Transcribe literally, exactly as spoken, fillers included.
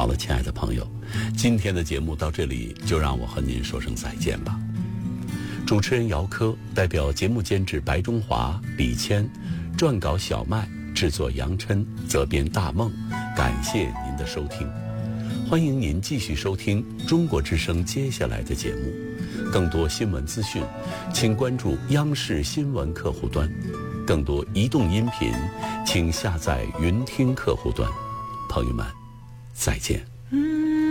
好了，亲爱的朋友，今天的节目到这里就让我和您说声再见吧。主持人姚科代表节目监制白中华、李谦，撰稿小麦，制作杨琛，责编大梦，感谢您的收听。欢迎您继续收听中国之声接下来的节目。更多新闻资讯，请关注央视新闻客户端。更多移动音频，请下载云听客户端。朋友们，再见。